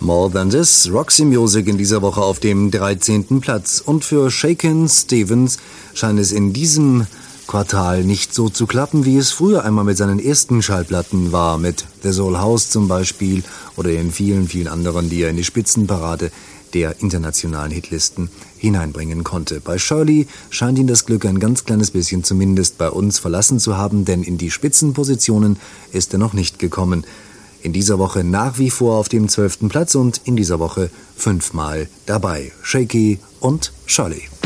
More Than This, Roxy Music in dieser Woche auf dem 13. Platz. Und für Shakin' Stevens scheint es in diesem Quartal nicht so zu klappen, wie es früher einmal mit seinen ersten Schallplatten war, mit The Soul House zum Beispiel oder den vielen, vielen anderen, die er in die Spitzenparade der internationalen Hitlisten hineinbringen konnte. Bei Shirley scheint ihn das Glück ein ganz kleines bisschen zumindest bei uns verlassen zu haben, denn in die Spitzenpositionen ist er noch nicht gekommen. In dieser Woche nach wie vor auf dem 12. Platz und in dieser Woche 5-mal dabei. Shaky und Shirley.